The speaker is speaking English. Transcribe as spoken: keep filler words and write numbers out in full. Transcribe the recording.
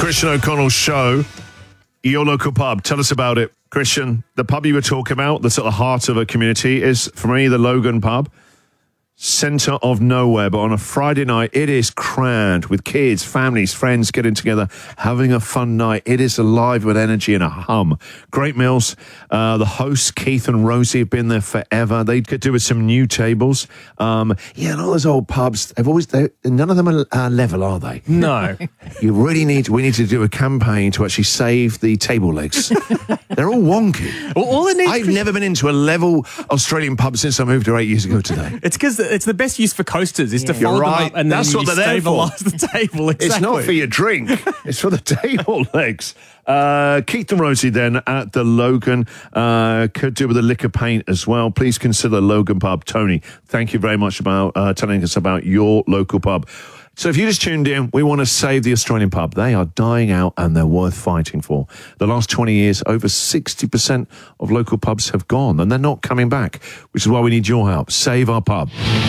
Christian O'Connell's show, your local pub. Tell us about it. Christian, the pub you were talking about, that's at the heart of a community, is, for me, the Logan pub. Centre of nowhere, but on a Friday night, it is crammed with kids, families, friends getting together, having a fun night. It is alive with energy and a hum. Great meals. Uh, the hosts, Keith and Rosie, have been there forever. They could do with some new tables. Um, yeah, and all those old pubs, they've always, they, none of them are uh, level, are they? No. You really need, we need to do a campaign to actually save the table legs. They're all wonky. Well, all it needs I've never been into a level Australian pub since I moved here eight years ago today. It's because it's the best use for coasters is to You're fold right. them up and That's then what you they're there for. stabilise the table. Exactly. It's not for your drink. It's for the table legs. Uh, Keith and Rosie then at the Logan. Uh, could do with a lick of paint as well. Please consider Logan Pub. Tony, thank you very much about uh, telling us about your local pub. So if you just tuned in, we want to save the Australian pub. They are dying out and they're worth fighting for. The last twenty years, over sixty percent of local pubs have gone and they're not coming back, which is why we need your help. Save our pub.